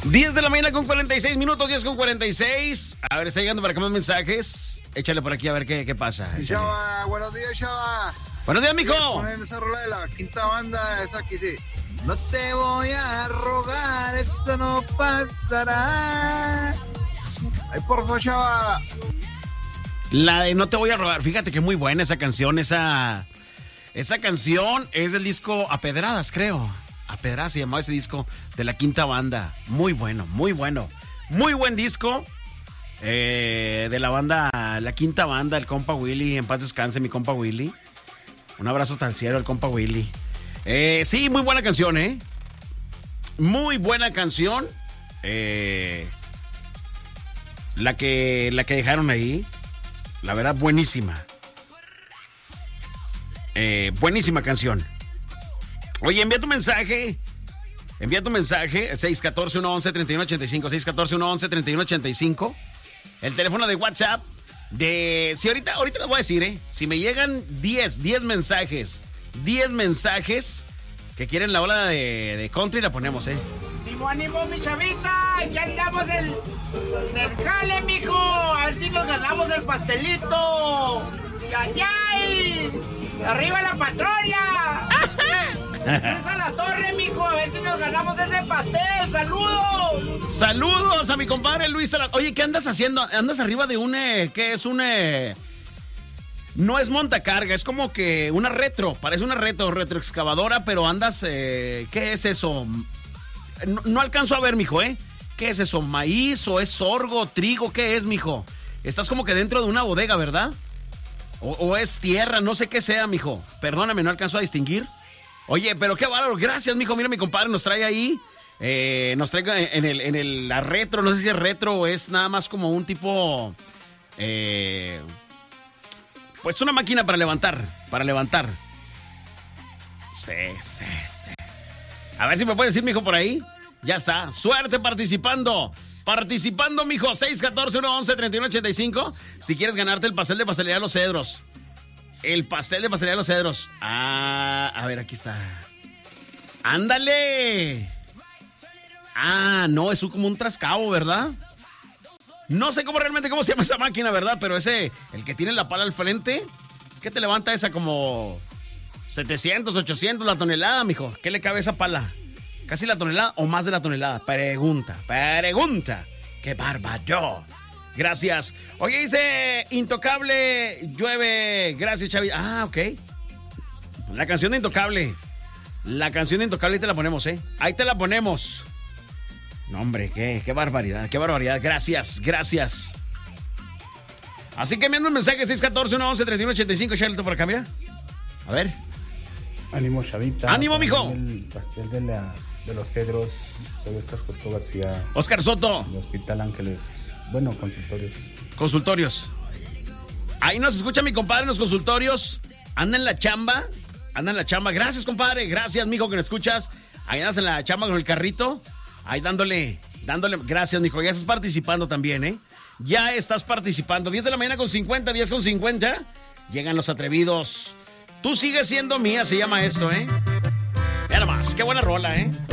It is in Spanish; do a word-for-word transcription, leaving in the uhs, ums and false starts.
diez de la mañana con cuarenta y seis minutos, diez con cuarenta y seis. A ver, está llegando para acá más mensajes. Échale por aquí a ver qué, qué pasa. Chava, buenos días, Chava. Buenos días, mijo. Poner esa rola de la quinta banda, esa que sí. No te voy a rogar, eso no pasará. Ay, por favor, Chava. La de No te voy a robar. Fíjate que muy buena esa canción. Esa, esa canción es del disco A Pedradas, creo. A Pedradas se llamaba ese disco de la quinta banda. Muy bueno, muy bueno. Muy buen disco. Eh, de la banda, la quinta banda, el compa Willy. En paz descanse, mi compa Willy. Un abrazo hasta el cielo, el compa Willy. Eh, sí, muy buena canción, ¿eh? Muy buena canción. Eh, la que, la que dejaron ahí. La verdad, buenísima. Eh, buenísima canción. Oye, envía tu mensaje. Envía tu mensaje. seis uno cuatro, uno once, treinta y uno ochenta y cinco. seis uno cuatro, uno once, treinta y uno ochenta y cinco. El teléfono de WhatsApp. De. Si ahorita, ahorita les voy a decir, ¿eh? Si me llegan diez, diez mensajes. diez mensajes que quieren la ola de, de country, la ponemos, ¿eh? ¡Ánimo, ánimo, mi chavita! ¡Ya andamos del, del jale, mijo! A ver si nos ganamos el pastelito. ¡Ya, ya! ¡Arriba la patrona! ¡Esa la torre, mijo! A ver si nos ganamos ese pastel. ¡Saludos! ¡Saludos a mi compadre Luis! Oye, ¿qué andas haciendo? ¿Andas arriba de un... Eh, ¿qué es un... Eh... No es montacarga, es como que una retro, parece una retro, retroexcavadora, pero andas, eh, ¿qué es eso? No, no alcanzo a ver, mijo, ¿eh? ¿Qué es eso? ¿Maíz o es sorgo, trigo? ¿Qué es, mijo? Estás como que dentro de una bodega, ¿verdad? O, o es tierra, no sé qué sea, mijo. Perdóname, no alcanzo a distinguir. Oye, pero qué bárbaro, gracias, mijo. Mira, mi compadre nos trae ahí, eh, nos trae en el, en el, la retro, no sé si es retro o es nada más como un tipo, eh... pues una máquina para levantar, para levantar. Sí, sí, sí. A ver si me puedes decir, mijo, por ahí. Ya está. Suerte participando. Participando, mijo. seis uno cuatro, uno once, treinta y uno ochenta y cinco. Si quieres ganarte el pastel de pastelería Los Cedros. El pastel de pastelería Los Cedros. Ah, a ver, aquí está. ¡Ándale! Ah, no, es como un trascabo, ¿verdad? No sé cómo realmente cómo se llama esa máquina, ¿verdad? Pero ese, el que tiene la pala al frente, ¿qué te levanta esa como setecientos, ochocientos la tonelada, mijo? ¿Qué le cabe a esa pala? ¿Casi la tonelada o más de la tonelada? Pregunta, pregunta. ¡Qué bárbaro! Gracias. Oye, dice Intocable, llueve. Gracias, Chavi. Ah, ok. La canción de Intocable. La canción de Intocable, ahí te la ponemos, ¿eh? Ahí te la ponemos. No, hombre, qué, qué barbaridad, qué barbaridad. Gracias, gracias. Así que me envían un mensaje seis uno cuatro, uno once, treinta y uno ochenta y cinco. Charlito por acá, mira. A ver. Ánimo, chavita. Ánimo, mijo. El pastel de, la, de Los Cedros. Soy Oscar Soto García. Oscar Soto. De Hospital Ángeles. Bueno, consultorios. Consultorios. Ahí nos escucha mi compadre en los consultorios. Anda en la chamba. Anda en la chamba. Gracias, compadre. Gracias, mijo, que me escuchas. Ahí andas en la chamba con el carrito. Ahí dándole, dándole, gracias, mijo. Ya estás participando también, ¿eh? Ya estás participando. diez de la mañana con cincuenta, diez con cincuenta. Llegan los atrevidos. Tú sigues siendo mía, se llama esto, ¿eh? Mira nomás, qué buena rola, ¿eh?